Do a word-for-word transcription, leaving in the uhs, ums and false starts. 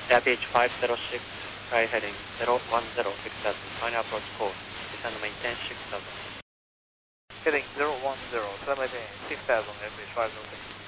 Airpage five zero six, sky heading zero one zero six thousand, final approach course, descend maintain six thousand. Heading zero one zero, climb maintain six thousand, airpage five zero six.